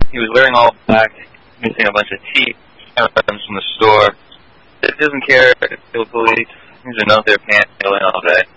He was wearing all black, missing a bunch of teeth items from the store. He doesn't care if the police. He's been out there panhandling all day.